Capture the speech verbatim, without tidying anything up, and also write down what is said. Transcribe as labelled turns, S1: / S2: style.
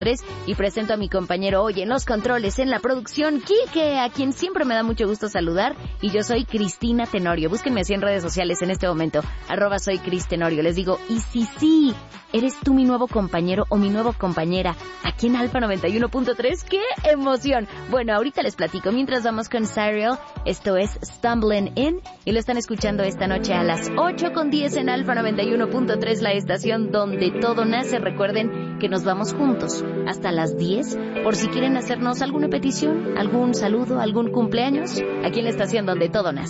S1: Y presento a mi compañero hoy en los controles, en la producción, Quique, a quien siempre me da mucho gusto saludar. Y yo soy Cristina Tenorio. Búsquenme así en redes sociales en este momento, arroba soy Cris Tenorio. Les digo, y si sí, eres tú mi nuevo compañero o mi nueva compañera aquí en Alfa noventa y uno punto tres. ¡Qué emoción! Bueno, ahorita les platico. Mientras vamos con Cyril, esto es Stumbling In. Y lo están escuchando esta noche a las ocho con diez en Alfa noventa y uno punto tres, la estación donde todo nace. Recuerden que nos vamos juntos hasta las diez, por si quieren hacernos alguna petición, algún saludo, algún cumpleaños, aquí en la estación donde todo nace.